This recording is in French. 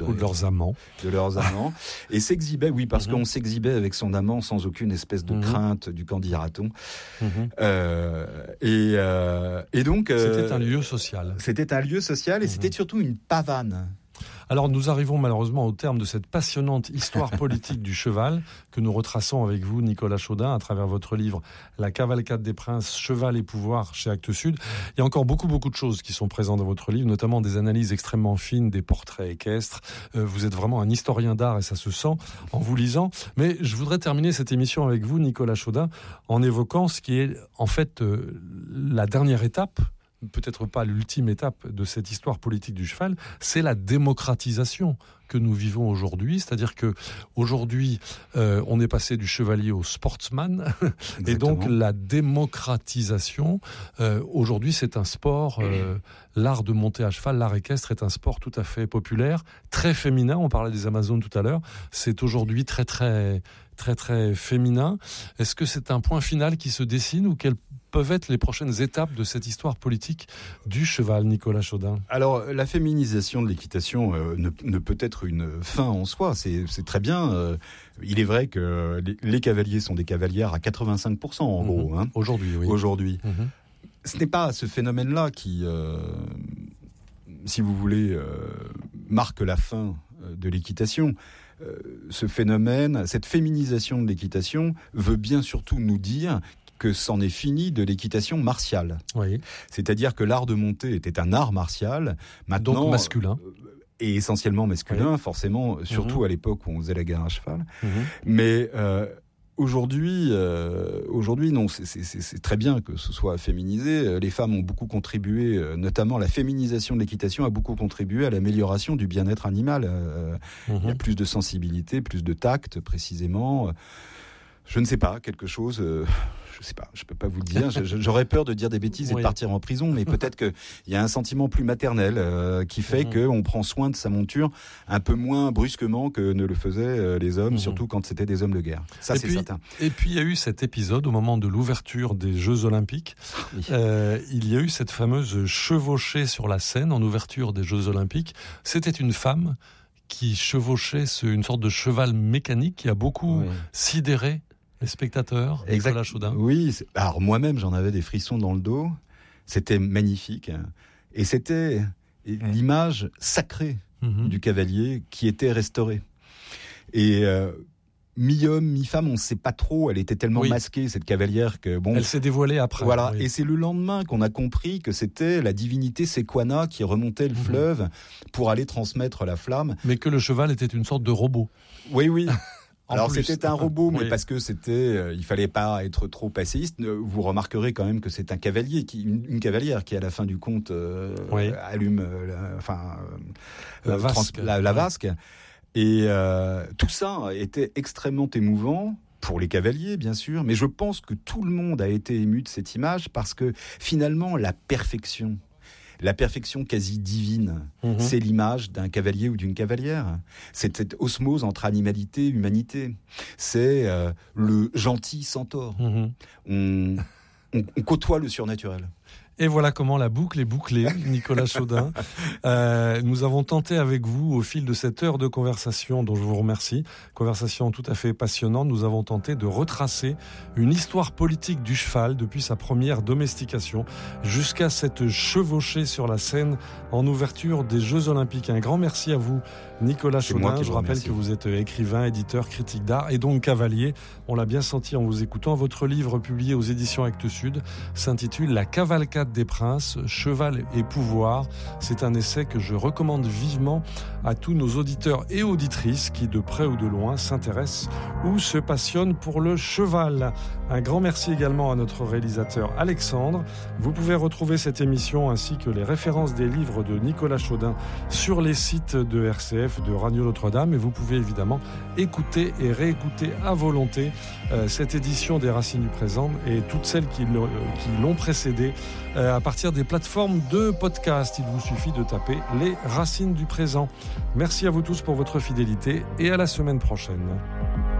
Ou de leurs amants. De leurs amants. Et s'exhibait, oui, parce qu'on s'exhibait avec son amant sans aucune espèce de crainte du qu'en dira-t-on. Et donc... c'était un lieu social. C'était un lieu social et c'était surtout une pavane. Alors nous arrivons malheureusement au terme de cette passionnante histoire politique du cheval que nous retraçons avec vous, Nicolas Chaudin, à travers votre livre « La cavalcade des princes, cheval et pouvoir » chez Actes Sud. Il y a encore beaucoup de choses qui sont présentes dans votre livre, notamment des analyses extrêmement fines, des portraits équestres. Vous êtes vraiment un historien d'art et ça se sent en vous lisant. Mais je voudrais terminer cette émission avec vous, Nicolas Chaudin, en évoquant ce qui est en fait la dernière étape, peut-être pas l'ultime étape de cette histoire politique du cheval, c'est la démocratisation que nous vivons aujourd'hui. C'est-à-dire que aujourd'hui, on est passé du chevalier au sportsman. Exactement. Et donc la démocratisation, aujourd'hui c'est un sport, l'art de monter à cheval, l'art équestre est un sport tout à fait populaire, très féminin. On parlait des Amazones tout à l'heure. C'est aujourd'hui très féminin. Est-ce que c'est un point final qui se dessine ou quelles peuvent être les prochaines étapes de cette histoire politique du cheval, Nicolas Chaudin? Alors, la féminisation de l'équitation ne peut être une fin en soi. C'est très bien. Il est vrai que les cavaliers sont des cavalières à 85% en gros. Hein. Aujourd'hui, oui. Aujourd'hui. Ce n'est pas ce phénomène-là qui, si vous voulez, marque la fin de l'équitation. Ce phénomène, cette féminisation de l'équitation veut bien surtout nous dire que c'en est fini de l'équitation martiale. Oui. C'est-à-dire que l'art de monter était un art martial. Maintenant, donc masculin. Et essentiellement masculin, oui. Forcément, surtout à l'époque où on faisait la guerre à cheval. Mais aujourd'hui, non, c'est très bien que ce soit féminisé. Les femmes ont beaucoup contribué, notamment la féminisation de l'équitation a beaucoup contribué à l'amélioration du bien-être animal. Il y a plus de sensibilité, plus de tact, précisément. Je ne sais pas, quelque chose... je sais pas, je peux pas vous le dire. J'aurais peur de dire des bêtises et de partir en prison, mais peut-être qu'il y a un sentiment plus maternel qui fait qu'on prend soin de sa monture un peu moins brusquement que ne le faisaient les hommes, surtout quand c'était des hommes de guerre. Ça, c'est certain. Et puis, il y a eu cet épisode au moment de l'ouverture des Jeux Olympiques. Oui. Il y a eu cette fameuse chevauchée sur la scène en ouverture des Jeux Olympiques. C'était une femme qui chevauchait une sorte de cheval mécanique qui a beaucoup sidéré les spectateurs, Nicolas Chaudin. Oui, alors moi-même j'en avais des frissons dans le dos. C'était magnifique. Et c'était l'image sacrée du cavalier qui était restaurée. Et mi-homme, mi-femme, on ne sait pas trop. Elle était tellement masquée, cette cavalière, que bon. Elle s'est dévoilée après. Voilà. Oui. Et c'est le lendemain qu'on a compris que c'était la divinité Sequana qui remontait le fleuve pour aller transmettre la flamme. Mais que le cheval était une sorte de robot. Oui, oui. Alors c'était un robot, mais parce que il fallait pas être trop passéiste. Vous remarquerez quand même que c'est un cavalier, une cavalière qui à la fin du compte allume, la vasque. Et tout ça était extrêmement émouvant pour les cavaliers, bien sûr. Mais je pense que tout le monde a été ému de cette image parce que finalement la perfection quasi divine, c'est l'image d'un cavalier ou d'une cavalière. C'est cette osmose entre animalité et humanité. C'est le gentil centaure. On côtoie le surnaturel. Et voilà comment la boucle est bouclée, Nicolas Chaudin. Nous avons tenté avec vous, au fil de cette heure de conversation, dont je vous remercie, conversation tout à fait passionnante, nous avons tenté de retracer une histoire politique du cheval depuis sa première domestication jusqu'à cette chevauchée sur la scène en ouverture des Jeux Olympiques. Un grand merci à vous, Nicolas Chaudin. Je rappelle que vous êtes écrivain, éditeur, critique d'art et donc cavalier. On l'a bien senti en vous écoutant. Votre livre, publié aux éditions Actes Sud, s'intitule « La cavalcade des princes, cheval et pouvoir ». C'est un essai que je recommande vivement à tous nos auditeurs et auditrices qui, de près ou de loin, s'intéressent ou se passionnent pour le cheval. Un grand merci également à notre réalisateur Alexandre. Vous pouvez retrouver cette émission ainsi que les références des livres de Nicolas Chaudin sur les sites de RCF, de Radio Notre-Dame, et vous pouvez évidemment écouter et réécouter à volonté cette édition des Racines du Présent et toutes celles qui l'ont précédée à partir des plateformes de podcast. Il vous suffit de taper les Racines du Présent. Merci à vous tous pour votre fidélité et à la semaine prochaine.